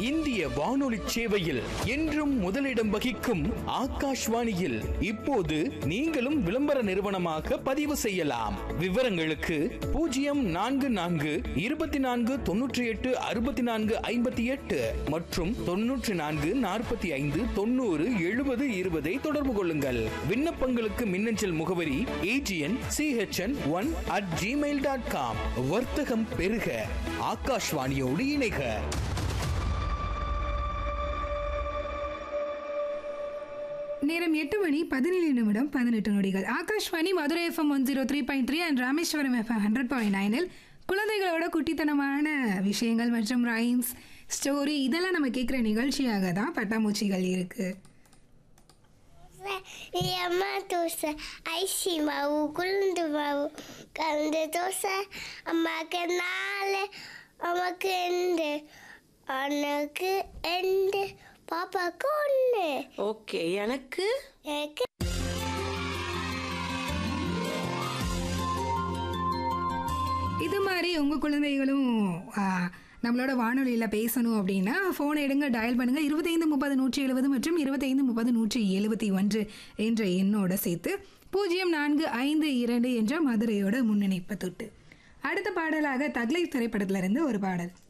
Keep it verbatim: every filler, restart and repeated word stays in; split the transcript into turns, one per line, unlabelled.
இந்திய வானொலி சேவையில் என்றும் முதலிடம் வகிக்கும் ஆகாஷ்வாணியில் இப்போது நீங்களும் விளம்பர நிறுவனமாக பதிவு செய்யலாம். விவரங்களுக்கு பூஜ்ஜியம் நான்கு நான்கு இருபத்தி நான்கு தொன்னூற்றி எட்டு அறுபத்தி நான்கு ஐம்பத்தி எட்டு மற்றும் தொன்னூற்றி நான்கு நாற்பத்தி ஐந்து தொண்ணூறு எழுபது இருபதை தொடர்பு கொள்ளுங்கள். விண்ணப்பங்களுக்கு மின்னஞ்சல் முகவரி AGN CHN one at Gmail dot com. வர்த்தகம் பெருக, ஆகாஷ்வாணியோடு இணைக.
நேரம் எட்டு மணி பதினேழு நிமிடம் பதினெட்டு நொடிகள். Akashvani Madurai FM one zero three point three and Rameswaram FM hundred point நைனில் குழந்தைகளோட குட்டித்தனமான விஷயங்கள் மற்றும் ரைம்ஸ், ஸ்டோரி இதெல்லாம் நம்ம கேட்குற நிகழ்ச்சியாக தான் பட்டாம்பூச்சிகள் இருக்கு.
அம்மா தோசை, ஐசி மாவு, குளுந்து மாவு கலந்த தோசை. அம்மாக்கு நாலு, அம்மாக்கு ரெண்டு, அண்ணனுக்கு ரெண்டு, பாப்பாக்கு ஒன்று.
ஓகே, எனக்கு
எனக்கு
இது மாதிரி உங்கள் குழந்தைகளும் நம்மளோட வானொலியில் பேசணும் அப்படின்னா ஃபோனை எடுங்க, டயல் பண்ணுங்கள். இருபத்தைந்து முப்பது நூற்றி எழுபது மற்றும் இருபத்தைந்து முப்பது நூற்றி எழுபத்தி ஒன்று என்ற எண்ணோட சேர்த்து பூஜ்ஜியம் நான்கு ஐந்து இரண்டு என்ற மதுரையோட முன்னிணைப்பு தொட்டு. அடுத்த பாடலாக தக்லை திரைப்படத்திலிருந்து ஒரு பாடல்.